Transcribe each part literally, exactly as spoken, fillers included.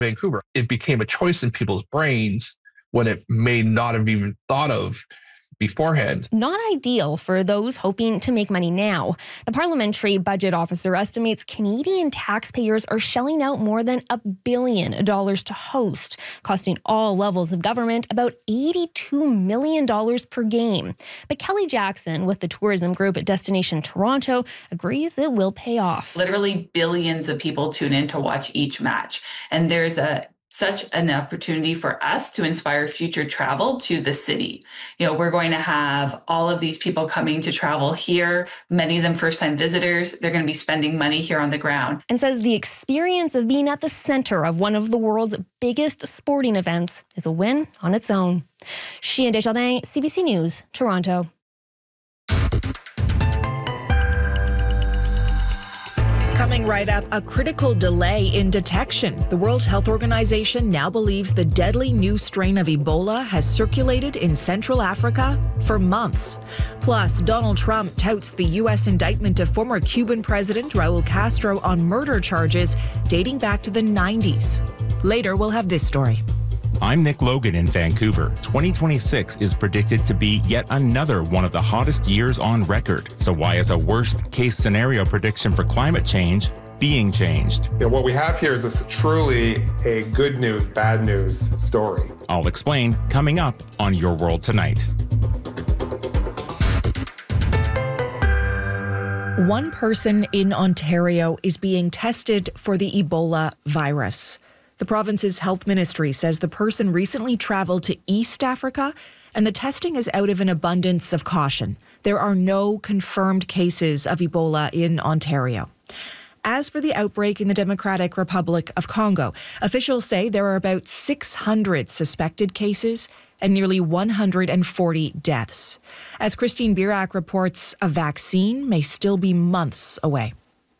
Vancouver. It became a choice in people's brains when it may not have even thought of beforehand. Not ideal for those hoping to make money now. The parliamentary budget officer estimates Canadian taxpayers are shelling out more than a billion dollars to host, costing all levels of government about eighty-two million dollars per game. But Kelly Jackson with the tourism group at Destination Toronto agrees it will pay off. Literally billions of people tune in to watch each match. And there's a such an opportunity for us to inspire future travel to the city. You know, we're going to have all of these people coming to travel here, many of them first-time visitors. They're going to be spending money here on the ground. And says the experience of being at the center of one of the world's biggest sporting events is a win on its own. Shia Desjardins, C B C News, Toronto. Coming right up, a critical delay in detection. The World Health Organization now believes the deadly new strain of Ebola has circulated in Central Africa for months. Plus, Donald Trump touts the U S indictment of former Cuban President Raul Castro on murder charges dating back to the nineties. Later, we'll have this story. I'm Nick Logan in Vancouver. twenty twenty-six is predicted to be yet another one of the hottest years on record. So why is a worst-case scenario prediction for climate change being changed? Yeah, what we have here is this truly a good news, bad news story. I'll explain coming up on Your World Tonight. One person in Ontario is being tested for the Ebola virus. The province's health ministry says the person recently traveled to East Africa and the testing is out of an abundance of caution. There are no confirmed cases of Ebola in Ontario. As for the outbreak in the Democratic Republic of Congo, officials say there are about six hundred suspected cases and nearly one hundred forty deaths. As Christine Birak reports, a vaccine may still be months away.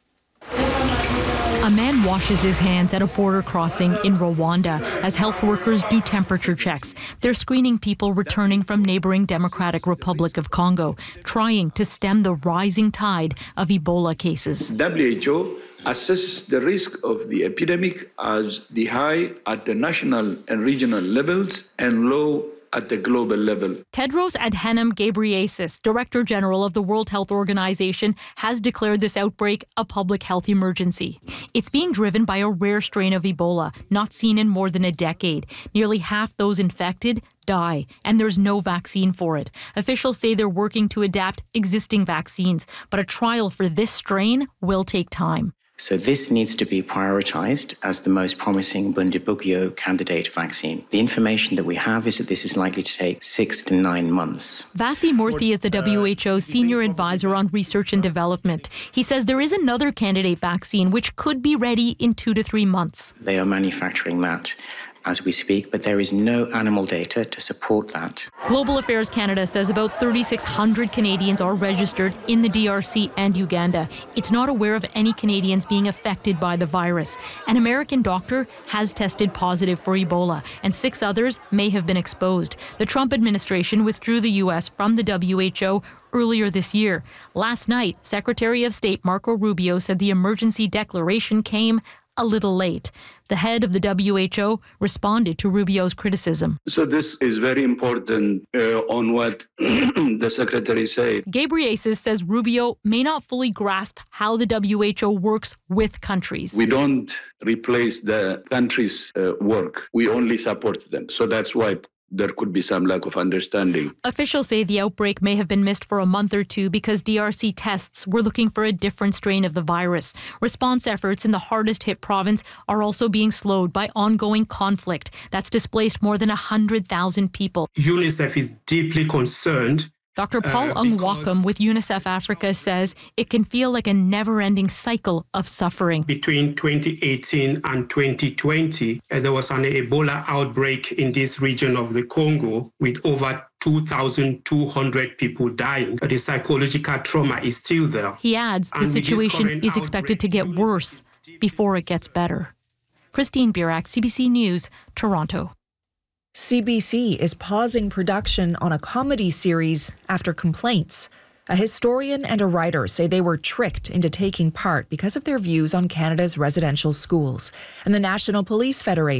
A man washes his hands at a border crossing in Rwanda as health workers do temperature checks. They're screening people returning from neighboring Democratic Republic of Congo, trying to stem the rising tide of Ebola cases. W H O assesses the risk of the epidemic as the high at the national and regional levels and low at the global level. Tedros Adhanom Ghebreyesus, Director General of the World Health Organization, has declared this outbreak a public health emergency. It's being driven by a rare strain of Ebola, not seen in more than a decade. Nearly half those infected die, and there's no vaccine for it. Officials say they're working to adapt existing vaccines, but a trial for this strain will take time. So this needs to be prioritized as the most promising Bundibugyo candidate vaccine. The information that we have is that this is likely to take six to nine months. Vasi Murthy is the W H O's senior advisor on research and development. He says there is another candidate vaccine which could be ready in two to three months. They are manufacturing that as we speak, but there is no animal data to support that. Global Affairs Canada says about thirty-six hundred Canadians are registered in the D R C and Uganda. It's not aware of any Canadians being affected by the virus. An American doctor has tested positive for Ebola, and six others may have been exposed. The Trump administration withdrew the U S from the W H O earlier this year. Last night, Secretary of State Marco Rubio said the emergency declaration came a little late. The head of the W H O responded to Rubio's criticism. So this is very important uh, on what the secretary said. Ghebreyesus says Rubio may not fully grasp how the W H O works with countries. We don't replace the countries' uh, work. We only support them. So that's why there could be some lack of understanding. Officials say the outbreak may have been missed for a month or two because D R C tests were looking for a different strain of the virus. Response efforts in the hardest hit province are also being slowed by ongoing conflict that's displaced more than one hundred thousand people. UNICEF is deeply concerned. Doctor Paul uh, Ungwakum with UNICEF Africa says it can feel like a never-ending cycle of suffering. Between twenty eighteen and twenty twenty, uh, there was an Ebola outbreak in this region of the Congo with over two thousand two hundred people dying. But the psychological trauma is still there. He adds the situation is expected to get worse before it gets better. Christine Birak, C B C News, Toronto. C B C is pausing production on a comedy series after complaints. A historian and a writer say they were tricked into taking part because of their views on Canada's residential schools. And the National Police Federation